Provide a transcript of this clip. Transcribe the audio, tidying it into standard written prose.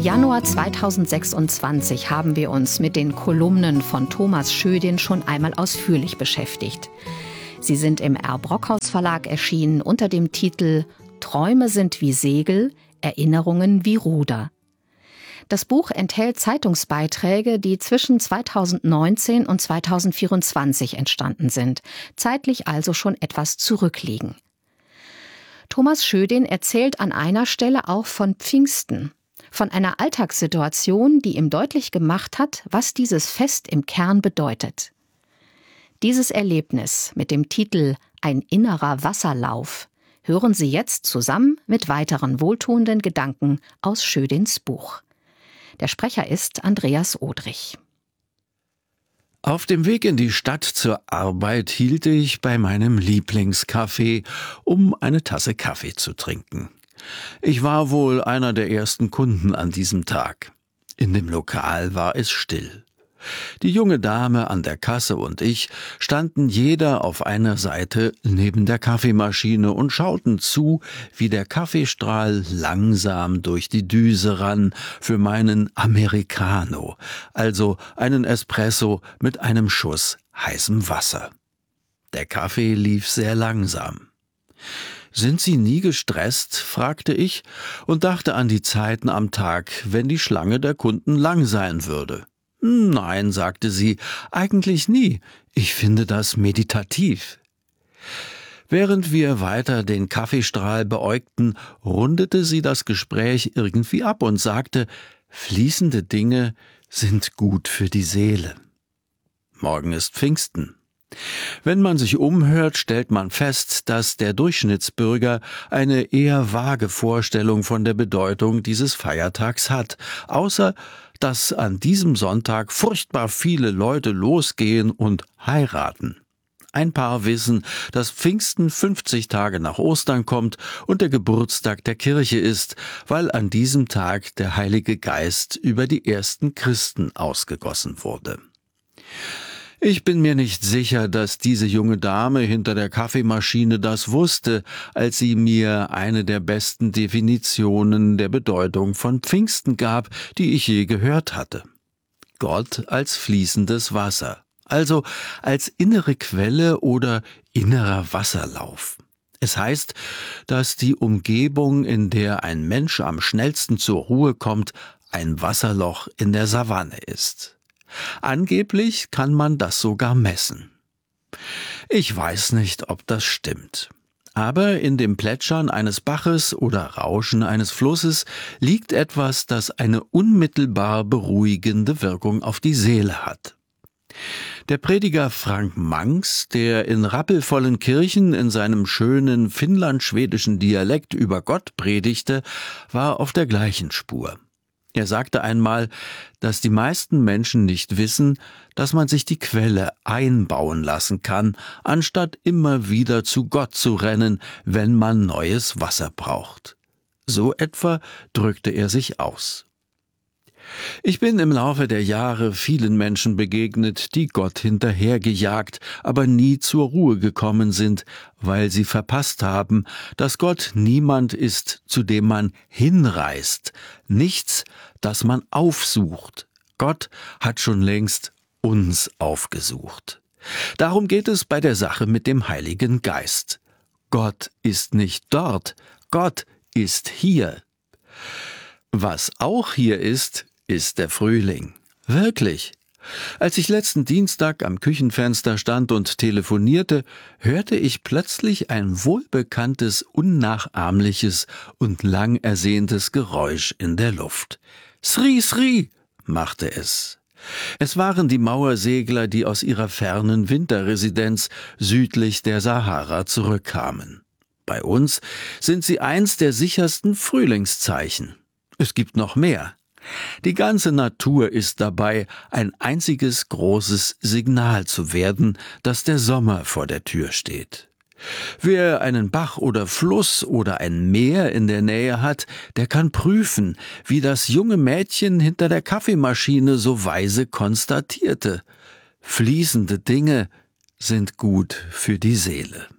Januar 2026 haben wir uns mit den Kolumnen von Thomas Schödin schon einmal ausführlich beschäftigt. Sie sind im R. Brockhaus Verlag erschienen unter dem Titel »Träume sind wie Segel, Erinnerungen wie Ruder«. Das Buch enthält Zeitungsbeiträge, die zwischen 2019 und 2024 entstanden sind, zeitlich also schon etwas zurückliegen. Thomas Schödin erzählt an einer Stelle auch von Pfingsten, von einer Alltagssituation, die ihm deutlich gemacht hat, was dieses Fest im Kern bedeutet. Dieses Erlebnis mit dem Titel »Ein innerer Wasserlauf« hören Sie jetzt zusammen mit weiteren wohltuenden Gedanken aus Schödins Buch. Der Sprecher ist Andreas Odrich. Auf dem Weg in die Stadt zur Arbeit hielt ich bei meinem Lieblingscafé, um eine Tasse Kaffee zu trinken. Ich war wohl einer der ersten Kunden an diesem Tag. In dem Lokal war es still. Die junge Dame an der Kasse und ich standen jeder auf einer Seite neben der Kaffeemaschine und schauten zu, wie der Kaffeestrahl langsam durch die Düse rann für meinen Americano, also einen Espresso mit einem Schuss heißem Wasser. Der Kaffee lief sehr langsam. »Sind Sie nie gestresst?« fragte ich und dachte an die Zeiten am Tag, wenn die Schlange der Kunden lang sein würde. »Nein«, sagte sie, »eigentlich nie. Ich finde das meditativ.« Während wir weiter den Kaffeestrahl beäugten, rundete sie das Gespräch irgendwie ab und sagte, fließende Dinge sind gut für die Seele. Morgen ist Pfingsten. Wenn man sich umhört, stellt man fest, dass der Durchschnittsbürger eine eher vage Vorstellung von der Bedeutung dieses Feiertags hat, außer dass an diesem Sonntag furchtbar viele Leute losgehen und heiraten. Ein Paar wissen, dass Pfingsten 50 Tage nach Ostern kommt und der Geburtstag der Kirche ist, weil an diesem Tag der Heilige Geist über die ersten Christen ausgegossen wurde. Ich bin mir nicht sicher, dass diese junge Dame hinter der Kaffeemaschine das wusste, als sie mir eine der besten Definitionen der Bedeutung von Pfingsten gab, die ich je gehört hatte. Gott als fließendes Wasser, also als innere Quelle oder innerer Wasserlauf. Es heißt, dass die Umgebung, in der ein Mensch am schnellsten zur Ruhe kommt, ein Wasserloch in der Savanne ist. Angeblich kann man das sogar messen. Ich weiß nicht, ob das stimmt. Aber in dem Plätschern eines Baches oder Rauschen eines Flusses liegt etwas, das eine unmittelbar beruhigende Wirkung auf die Seele hat. Der Prediger Frank Manx, der in rappelvollen Kirchen in seinem schönen finnlandschwedischen Dialekt über Gott predigte, war auf der gleichen Spur. Er sagte einmal, dass die meisten Menschen nicht wissen, dass man sich die Quelle einbauen lassen kann, anstatt immer wieder zu Gott zu rennen, wenn man neues Wasser braucht. So etwa drückte er sich aus. Ich bin im Laufe der Jahre vielen Menschen begegnet, die Gott hinterhergejagt, aber nie zur Ruhe gekommen sind, weil sie verpasst haben, dass Gott niemand ist, zu dem man hinreist, nichts, das man aufsucht. Gott hat schon längst uns aufgesucht. Darum geht es bei der Sache mit dem Heiligen Geist. Gott ist nicht dort, Gott ist hier. Was auch hier ist der Frühling. Wirklich. Als ich letzten Dienstag am Küchenfenster stand und telefonierte, hörte ich plötzlich ein wohlbekanntes, unnachahmliches und lang ersehntes Geräusch in der Luft. Sri, Sri, machte es. Es waren die Mauersegler, die aus ihrer fernen Winterresidenz südlich der Sahara zurückkamen. Bei uns sind sie eins der sichersten Frühlingszeichen. Es gibt noch mehr. Die ganze Natur ist dabei, ein einziges großes Signal zu werden, dass der Sommer vor der Tür steht. Wer einen Bach oder Fluss oder ein Meer in der Nähe hat, der kann prüfen, wie das junge Mädchen hinter der Kaffeemaschine so weise konstatierte. Fließende Dinge sind gut für die Seele.